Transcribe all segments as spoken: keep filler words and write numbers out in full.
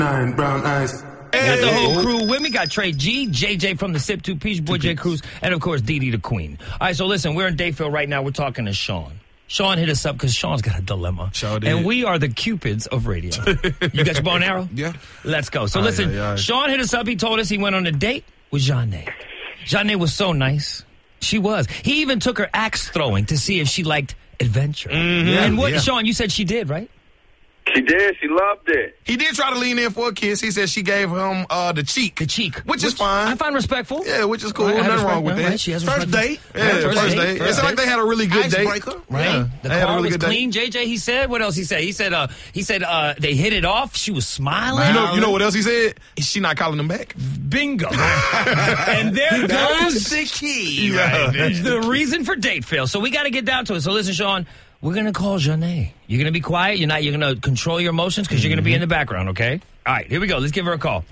Nine brown eyes. Got the whole crew with me. Got Trey G, J J from the Sip Two Peach Boy J Cruz, and of course Dee Dee the Queen. All right, so listen, we're in Dayfield right now. We're talking to Sean. Sean hit us up because Sean's got a dilemma. Sure did. And we are the Cupids of radio. You got your bow and arrow? Yeah. Let's go. So Aye, listen, aye, aye. Sean hit us up. He told us he went on a date with Janae. Janae was so nice. She was. He even took her axe throwing to see if she liked adventure. Mm-hmm. And what, Yeah. Sean, you said she did, right? She did. She loved it. He did try to lean in for a kiss. He said she gave him uh, the cheek. The cheek. Which is fine. I find respectful. Yeah, which is cool. Right, I have Nothing respect, wrong with right, that. right. She has First respect. date. Yeah, Yeah, first, first date. date, It first sounded like date. they had a really good date. Icebreaker. Right? Yeah. The They had a car really was good date. clean. J J, he said. What else he said? He said, uh, he said, uh, they hit it off. She was smiling. You know, you know what else he said? She not calling him back. Bingo. And there goes the key. Yeah. the reason for date fail. So we got to get down to it. So listen, Sean, we're going to call Janae. You're going to be quiet. You're not. You're going to control your emotions because you're going to be in the background, okay? All right, here we go. Let's give her a call.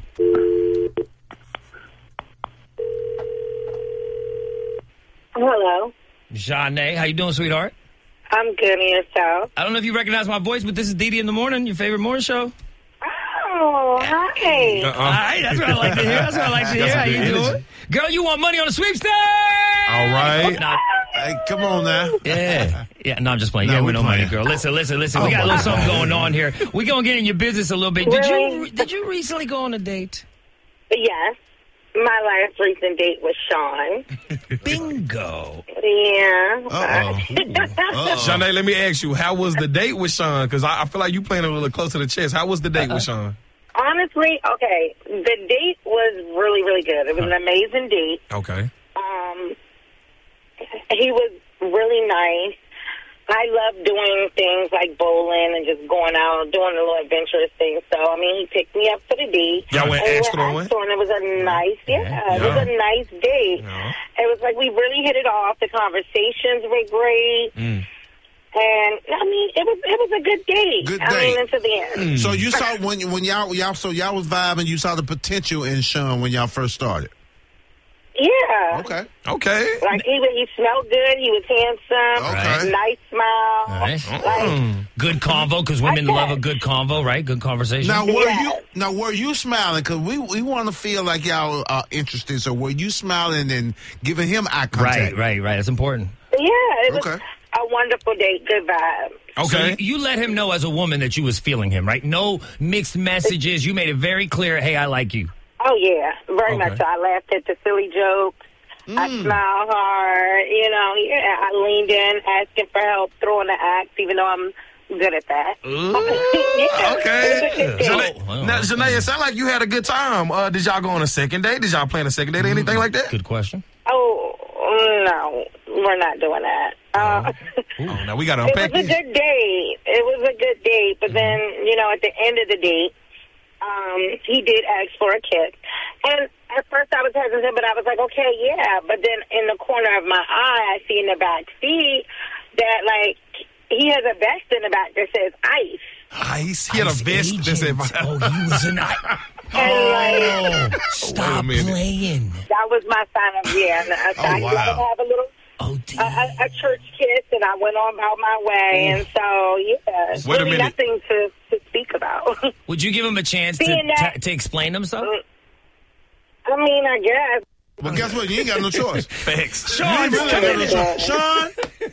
Hello. Janae, how you doing, sweetheart? I'm good, and yourself? I don't know if you recognize my voice, but this is Dee Dee in the Morning, your favorite morning show. Oh, hi. Uh-uh. All right, that's what I like to hear. That's what I like to hear. Got some How you good doing? energy. Girl, you want money on the sweepstakes? All right. Nah, Hey, come on now. yeah. Yeah, no, I'm just playing. No, you we ain't no money, playing. girl. Listen, listen, listen. we Oh, got a my little something God. going on here. We're going to get in your business a little bit. Did Really? you Did you recently go on a date? Yes. My last recent date was Sean. Bingo. Yeah. Uh-oh. Janae, let me ask you, how was the date with Sean? Because I, I feel like you playing a little close to the chest. How was the date with Sean? Honestly, okay, the date was really, really good. It was an amazing date. Okay. Um, he was really nice. I love doing things like bowling and just going out, doing a little adventurous things. So, I mean, he picked me up for the date. Y'all went And we axe went throwing? axe throwing. It was a nice, yeah, it was Yeah. a nice date. Yeah. It was like we really hit it off. The conversations were great. Mm. And, I mean, it was it was a good date. Good I date. mean, until the end. So you saw when when y'all y'all so y'all was vibing. You saw the potential in Sean when y'all first started. Yeah. Okay. Okay. Like, he, was- he smelled good. He was handsome. Okay. Nice smile. Nice. Like, Good convo, because women Okay. love a good convo, right? Good conversation. Now were Yes. you now were you smiling? Because we we want to feel like y'all are interested. So were you smiling and giving him eye right, contact? right, right. That's important. yeah, it was Okay. a wonderful date. Good vibe. Okay. So you, you let him know as a woman that you was feeling him, right? No mixed messages. You made it very clear, hey, I like you. Oh, yeah, very Okay. much so. I laughed at the silly jokes. I smiled hard. You know, yeah, I leaned in, asking for help, throwing the axe, even though I'm good at that. yeah, Okay. it was a good date. Janae, Well, now, Janae, it sounded like you had a good time. Uh, did y'all go on a second date? Did y'all plan a second date or anything like that? Good question. Oh, no, we're not doing that. Uh, Oh, now we got to it unpack was a this. good date. It was a good date, but then, you know, at the end of the date, um, he did ask for a kiss. And at first I was hesitant, but I was like, okay, yeah. But then in the corner of my eye, I see in the back seat that, like, he has a vest in the back that says ice. Ice. He had a Ice vest that said, agent. Oh, he was an I- And, like, Oh, stop minute. playing. that was my sign of, yeah. And I, I wow. gotta have a little, Oh, a, damn. a, a church kiss, and I went on about my way. And so, yeah, it's Wait a really minute. nothing to, to speak about. Would you give him a chance to, Being that- to, to explain himself? I mean, I guess. But guess what? You ain't got no choice. Facts. Sean, You really come got in. no choice. Sean.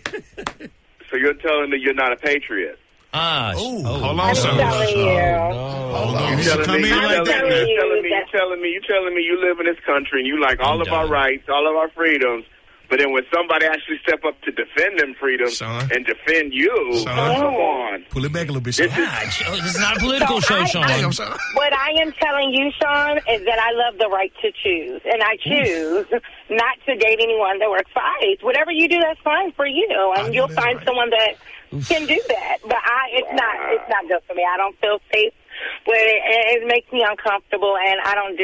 So you're telling me you're not a patriot? Ah, sh- Ooh, oh, hold on, I'm son. telling you. Hold on. You You should telling come me, in you like telling that me, now. you telling me, you that- telling me, you telling me you live in this country and you like all I'm of our done. rights, all of our freedoms. But then when somebody actually step up to defend them freedoms Sean. and defend you, Sean. come on. Pull it back a little bit, This Sean. is- God, Sean, this is not a political So show, I- Sean. I- Damn, Sean. What I am telling you, Sean, is that I love the right to choose. And I choose not to date anyone that works for ICE. Whatever you do, that's fine for you. And know you'll that's find right. someone that can do that. But I, it's not, it's not good for me. I don't feel safe with it. And it makes me uncomfortable, and I don't do